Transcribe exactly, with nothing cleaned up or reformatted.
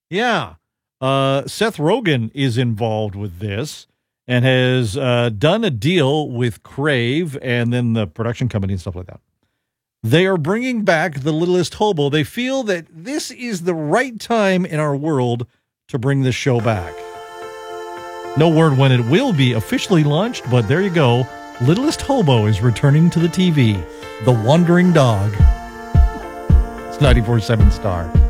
Yeah. Uh, Seth Rogen is involved with this and has uh, done a deal with Crave and then the production company and stuff like that. They are bringing back The Littlest Hobo. They feel that this is the right time in our world to bring this show back. No word when it will be officially launched, but there you go. Littlest Hobo is returning to the T V. The Wandering Dog. It's ninety-four point seven Star.